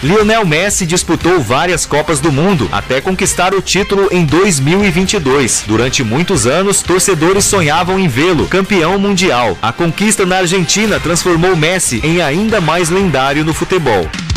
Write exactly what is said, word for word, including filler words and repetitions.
Lionel Messi disputou várias Copas do Mundo até conquistar o título em dois mil e vinte e dois. Durante muitos anos, torcedores sonhavam em vê-lo campeão mundial. A conquista na Argentina transformou Messi em ainda mais lendário no futebol.